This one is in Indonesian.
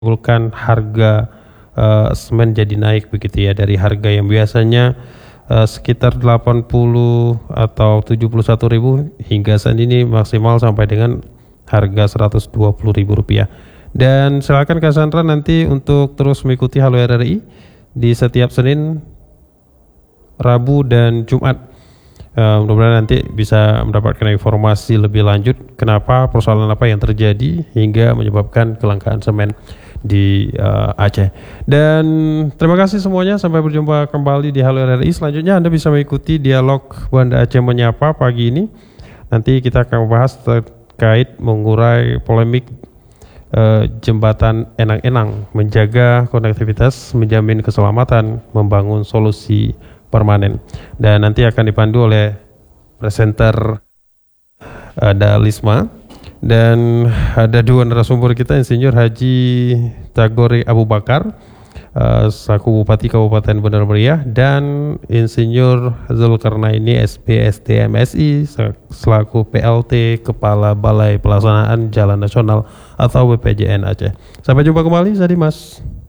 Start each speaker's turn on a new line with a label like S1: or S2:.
S1: menimbulkan harga semen jadi naik begitu ya, dari harga yang biasanya sekitar 80 atau 71.000 hingga saat ini maksimal sampai dengan harga 120.000 rupiah. Dan silakan Cassandra nanti untuk terus mengikuti Halo RRI di setiap Senin, Rabu dan Jumat. Mudah-mudahan nanti bisa mendapatkan informasi lebih lanjut kenapa, persoalan apa yang terjadi hingga menyebabkan kelangkaan semen di Aceh. Dan terima kasih semuanya, sampai berjumpa kembali di Halo RRI. Selanjutnya Anda bisa mengikuti dialog Banda Aceh Menyapa pagi ini. Nanti kita akan membahas terkait mengurai polemik jembatan Enang-Enang, menjaga konektivitas, menjamin keselamatan, membangun solusi permanen. Dan nanti akan dipandu oleh presenter ada Lisma, dan ada dua narasumber kita, Insinyur Haji Tagore Abu Bakar selaku Bupati Kabupaten Bandar Meriah, dan Insinyur Zulkarnaini SPSD MSI selaku PLT Kepala Balai Pelaksanaan Jalan Nasional atau BPJN Aceh. Sampai jumpa kembali, saya Dimas.